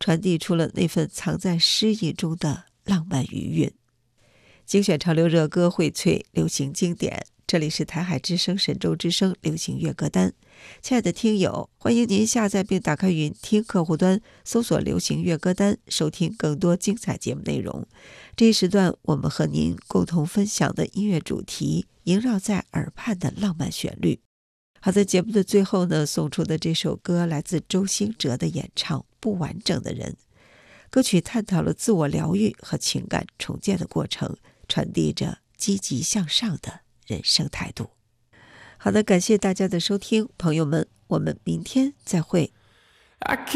传递出了那份藏在诗意中的浪漫余韵。精选潮流热歌，荟萃流行经典，这里是台海之声神州之声流行乐歌单。亲爱的听友，欢迎您下载并打开云听客户端，搜索流行乐歌单，收听更多精彩节目内容。这一时段我们和您共同分享的音乐主题，萦绕在耳畔的浪漫旋律。好的，节目的最后呢，送出的这首歌来自周兴哲的演唱《不完整的人》。歌曲探讨了自我疗愈和情感重建的过程，传递着积极向上的人生态度。好的，感谢大家的收听，朋友们，我们明天再会。